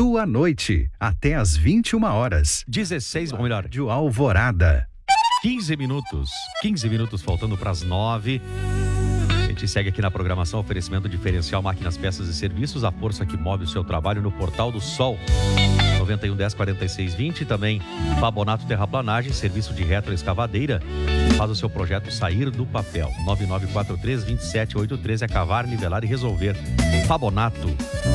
tua noite, até às 21 horas. 16, ou melhor, De Alvorada. 15 minutos faltando para as 9. A gente segue aqui na programação, oferecimento diferencial, máquinas, peças e serviços, a força que move o seu trabalho no Portal do Sol. 9110-4620, também Fabonato Terraplanagem, serviço de retroescavadeira, faz o seu projeto sair do papel. 9943-2783 é cavar, nivelar e resolver. Fabonato.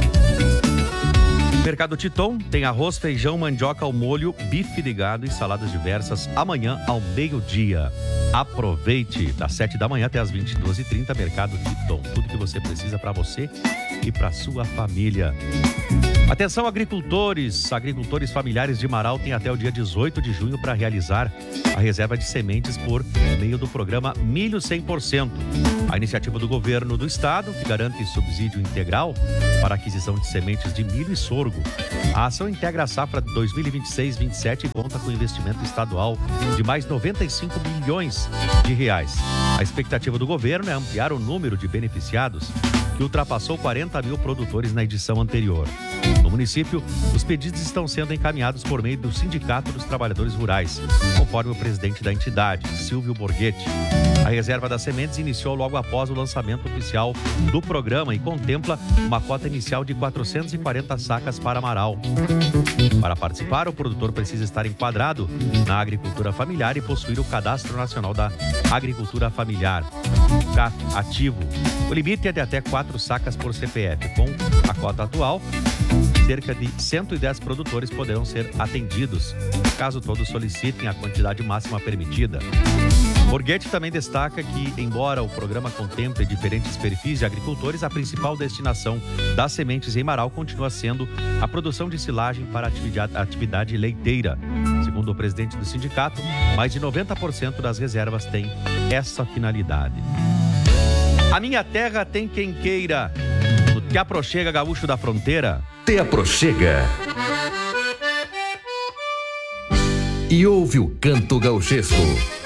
Mercado Titon tem arroz, feijão, mandioca ao molho, bife de gado e saladas diversas amanhã ao meio-dia. Aproveite, das 7 da manhã até as 22h30, Mercado Titon. Tudo que você precisa para você e para sua família. Atenção, agricultores familiares de Marau têm até o dia 18 de junho para realizar a reserva de sementes por meio do programa Milho 100%. A iniciativa do governo do estado, que garante subsídio integral para a aquisição de sementes de milho e sorgo. A ação integra a safra 2026-27 e conta com investimento estadual de mais 95 bilhões de reais. A expectativa do governo é ampliar o número de beneficiados, que ultrapassou 40 mil produtores na edição anterior. No município, os pedidos estão sendo encaminhados por meio do Sindicato dos Trabalhadores Rurais, conforme o presidente da entidade, Silvio Borghetti. A reserva das sementes iniciou logo após o lançamento oficial do programa e contempla uma cota inicial de 440 sacas para Marau. Para participar, o produtor precisa estar enquadrado na agricultura familiar e possuir o Cadastro Nacional da Agricultura Familiar, CAF, ativo. O limite é de até 4 sacas por CPF. Com a cota atual, cerca de 110 produtores poderão ser atendidos, caso todos solicitem a quantidade máxima permitida. Borghetti também destaca que, embora o programa contemple diferentes perfis de agricultores, a principal destinação das sementes em Marau continua sendo a produção de silagem para a atividade leiteira. Segundo o presidente do sindicato, mais de 90% das reservas têm essa finalidade. A minha terra tem quem queira. No Te Aproxega, Gaúcho da Fronteira. Te Aproxega. E ouve o canto gauchesco.